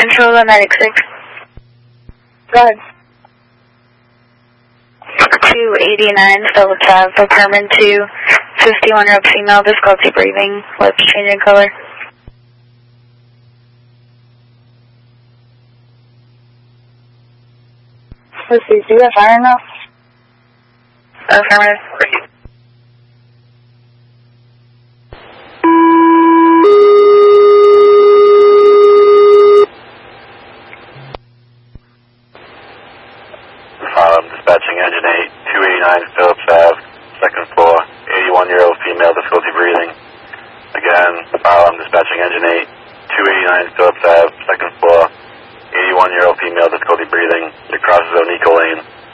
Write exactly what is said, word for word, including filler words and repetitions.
Control the medic six. Go ahead. two eighty-nine Phillips Ave, Apartment two, fifty-one-year-old female, difficulty breathing, lips changing color. Let's see, do you have fire now? Affirmative. Um, dispatching engine eight, two eighty-nine Phillips Ave, second floor, eighty-one-year-old female, difficulty breathing. Again, um, dispatching engine eight, two eighty-nine Phillips Ave, second floor, eighty-one-year-old female, difficulty breathing. It crosses O'Neal Lane.